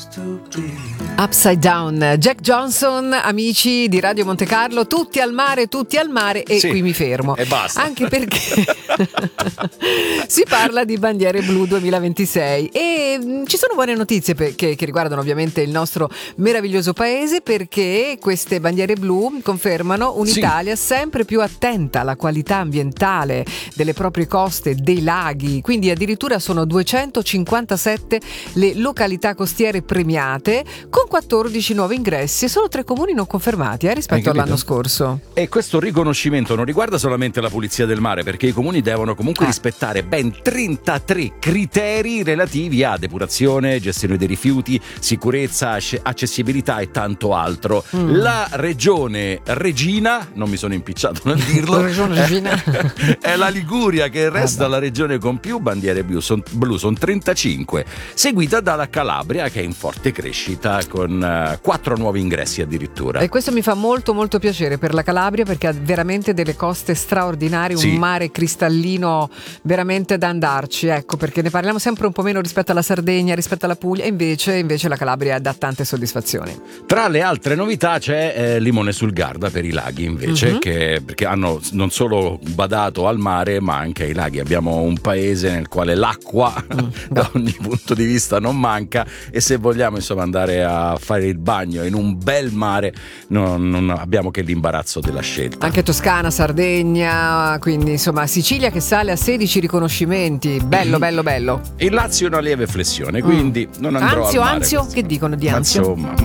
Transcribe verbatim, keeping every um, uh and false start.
Upside Down, Jack Johnson, amici di Radio Monte Carlo, tutti al mare, tutti al mare e sì, qui mi fermo. E basta. Anche perché si parla di bandiere blu duemilaventisei e mh, ci sono buone notizie per, che, che riguardano ovviamente il nostro meraviglioso paese, perché queste bandiere blu confermano un'Italia sì. sempre più attenta alla qualità ambientale delle proprie coste, dei laghi, quindi addirittura sono duecentocinquantasette le località costiere premiate, con quattordici nuovi ingressi e solo tre comuni non confermati eh, rispetto all'anno scorso. E questo riconoscimento non riguarda solamente la pulizia del mare, perché i comuni devono comunque ah. rispettare ben trentatré criteri relativi a depurazione, gestione dei rifiuti, sicurezza, accessibilità e tanto altro. Mm. La regione Regina, non mi sono impicciato nel dirlo, la regione Regina è la Liguria che resta ah, la regione con più bandiere blu, son, blu, sono trentacinque, seguita dalla Calabria che è in forte crescita con uh, quattro nuovi ingressi addirittura. E questo mi fa molto molto piacere per la Calabria, perché ha veramente delle coste straordinarie, sì. un mare cristallino veramente da andarci, ecco, perché ne parliamo sempre un po' meno rispetto alla Sardegna, rispetto alla Puglia, invece, invece la Calabria dà tante soddisfazioni. Tra le altre novità c'è eh, Limone sul Garda per i laghi invece, mm-hmm. che, perché hanno non solo badato al mare ma anche ai laghi. Abbiamo un paese nel quale l'acqua mm, da ogni punto di vista non manca, e se vogliamo insomma andare a fare il bagno in un bel mare non, non abbiamo che l'imbarazzo della scelta. Anche Toscana, Sardegna, quindi insomma Sicilia che sale a sedici riconoscimenti, bello bello bello. Il Lazio è una lieve flessione, quindi mm. non andrò Anzio, al mare. Anzio, che dicono di Anzio? Anzio,